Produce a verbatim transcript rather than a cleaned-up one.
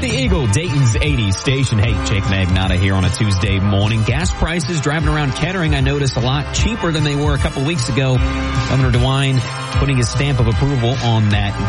Eagle, Dayton's eighty station. Hey, Jake Magnotta here on a Tuesday morning. Gas prices driving around Kettering, I noticed, a lot cheaper than they were a couple weeks ago. Governor DeWine putting his stamp of approval on that